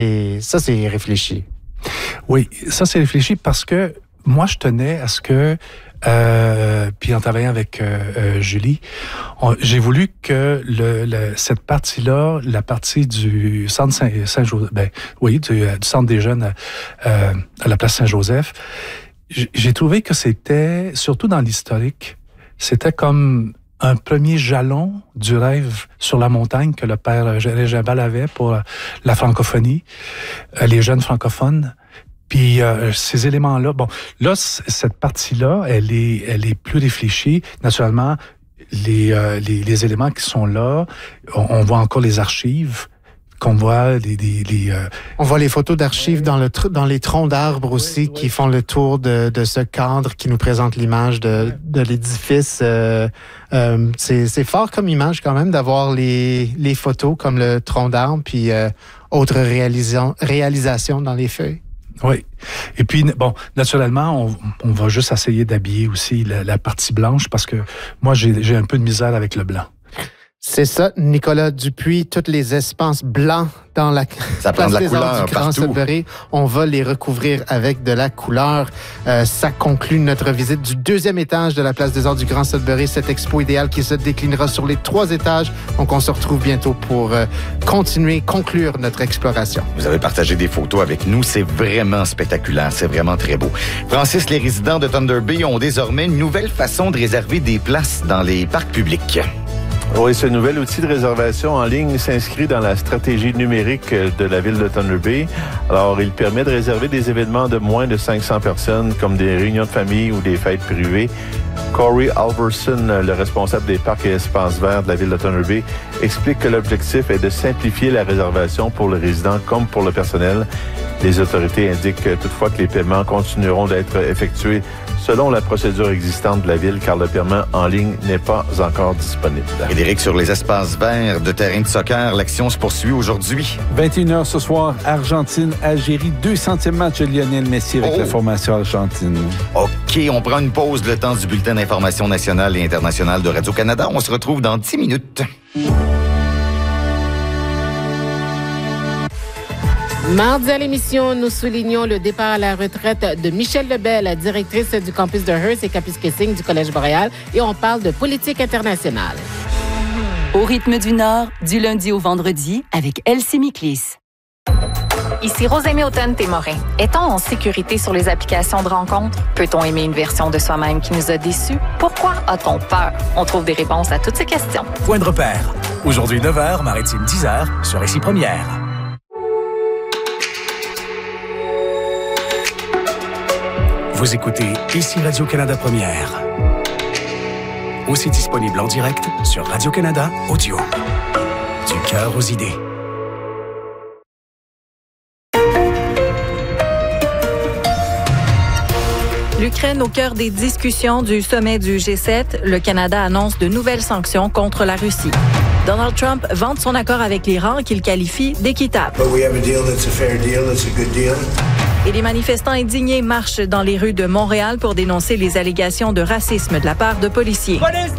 Et ça, c'est réfléchi. Oui, ça, c'est réfléchi parce que moi, je tenais à ce que, puis en travaillant avec Julie, j'ai voulu que cette partie-là, la partie du centre Saint-Joseph, du centre des jeunes à la place Saint-Joseph, j'ai trouvé que c'était, surtout dans l'historique, c'était comme un premier jalon du rêve sur la montagne que le père Régimbal avait pour la francophonie, les jeunes francophones. Puis ces éléments-là, bon, là, cette partie-là, elle est plus réfléchie. Naturellement, les éléments qui sont là, on voit encore les archives qu'on voit On voit les photos d'archives dans les troncs d'arbres aussi qui font le tour de ce cadre qui nous présente l'image de l'édifice. C'est fort comme image quand même d'avoir les photos comme le tronc d'arbre puis autre réalisation dans les feuilles. Oui. Et puis, bon, naturellement, on va juste essayer d'habiller aussi la partie blanche parce que moi, j'ai un peu de misère avec le blanc. C'est ça, Nicolas Dupuis, tous les espaces blancs dans la place des Arts du Grand Sudbury, on va les recouvrir avec de la couleur. Ça conclut notre visite du 2e étage de la place des Arts du Grand Sudbury, cette expo idéale qui se déclinera sur les 3 étages. Donc, on se retrouve bientôt pour conclure notre exploration. Vous avez partagé des photos avec nous, c'est vraiment spectaculaire, c'est vraiment très beau. Francis, les résidents de Thunder Bay ont désormais une nouvelle façon de réserver des places dans les parcs publics. Oui, ce nouvel outil de réservation en ligne s'inscrit dans la stratégie numérique de la ville de Thunder Bay. Alors, il permet de réserver des événements de moins de 500 personnes, comme des réunions de famille ou des fêtes privées. Corey Alverson, le responsable des parcs et espaces verts de la ville de Thunder Bay, explique que l'objectif est de simplifier la réservation pour le résident comme pour le personnel. Les autorités indiquent toutefois que les paiements continueront d'être effectués selon la procédure existante de la ville, car le paiement en ligne n'est pas encore disponible. Frédéric, sur les espaces verts de terrain de soccer, l'action se poursuit aujourd'hui. 21h ce soir, Argentine-Algérie, 200e match de Lionel Messi avec la formation argentine. OK, on prend une pause, le temps du bulletin d'information nationale et internationale de Radio-Canada. On se retrouve dans 10 minutes. Mardi à l'émission, nous soulignons le départ à la retraite de Michèle Lebel, directrice du campus de Hearst et Kapuskasing du Collège Boréal, et on parle de politique internationale. Au rythme du Nord, du lundi au vendredi, avec Elsie Miklis. Ici Rosemée Automne-Témorin. Est-on en sécurité sur les applications de rencontres? Peut-on aimer une version de soi-même qui nous a déçus? Pourquoi a-t-on peur? On trouve des réponses à toutes ces questions. Point de repère. Aujourd'hui 9h, Maritime 10h, sur Récit Première. Vous écoutez ici Radio-Canada Première. Aussi disponible en direct sur Radio-Canada Audio. Du cœur aux idées. L'Ukraine au cœur des discussions du sommet du G7. Le Canada annonce de nouvelles sanctions contre la Russie. Donald Trump vante son accord avec l'Iran qu'il qualifie d'équitable. Et les manifestants indignés marchent dans les rues de Montréal pour dénoncer les allégations de racisme de la part de policiers. What is